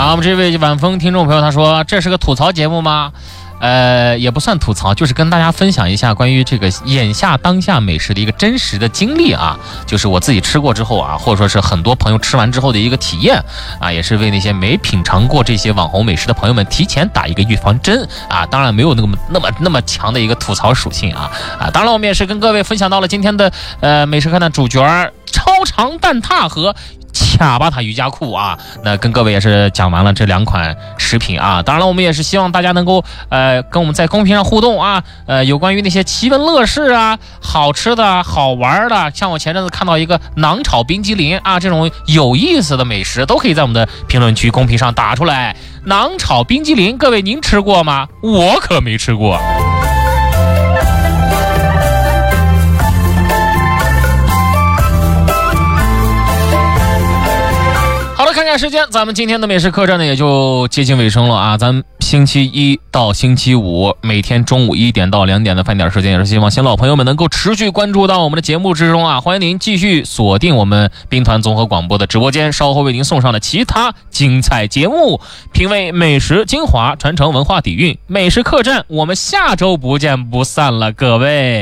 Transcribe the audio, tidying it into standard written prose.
好，我们这位晚风听众朋友他说，这是个吐槽节目吗？也不算吐槽，就是跟大家分享一下关于这个眼下当下美食的一个真实的经历啊，就是我自己吃过之后啊，或者说是很多朋友吃完之后的一个体验啊，也是为那些没品尝过这些网红美食的朋友们提前打一个预防针啊，当然没有那么强的一个吐槽属性啊。当然我们也是跟各位分享到了今天的美食课的主角超长蛋挞和卡巴塔瑜伽裤啊，那跟各位也是讲完了这2款食品啊。当然了，我们也是希望大家能够跟我们在公屏上互动啊，有关于那些奇闻乐事啊、好吃的好玩的，像我前阵子看到一个馕炒冰激凌啊，这种有意思的美食都可以在我们的评论区公屏上打出来。馕炒冰激凌，各位您吃过吗？我可没吃过。好了，看看时间，咱们今天的美食客栈呢也就接近尾声了啊。咱们星期一到星期五每天中午1点到2点的饭点时间，也是希望新老朋友们能够持续关注到我们的节目之中啊。欢迎您继续锁定我们兵团综合广播的直播间，稍后为您送上的其他精彩节目，品味美食精华，传承文化底蕴，美食客栈，我们下周不见不散了，各位。